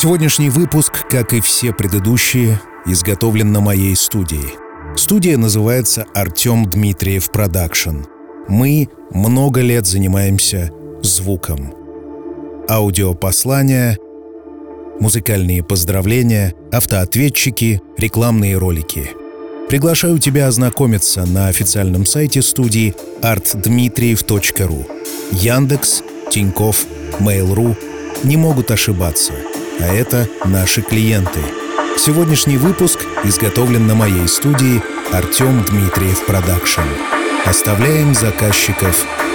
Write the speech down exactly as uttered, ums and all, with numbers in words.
Сегодняшний выпуск, как и все предыдущие, изготовлен на моей студии. Студия называется «Артем Дмитриев Продакшн». Мы много лет занимаемся звуком. Аудиопослания, музыкальные поздравления, автоответчики, рекламные ролики. Приглашаю тебя ознакомиться на официальном сайте студии арт дмитриев точка ру. Яндекс, Тинькофф, Mail.ru не могут ошибаться, а это наши клиенты. Сегодняшний выпуск изготовлен на моей студии «Артем Дмитриев Продакшн». Оставляем заказчиков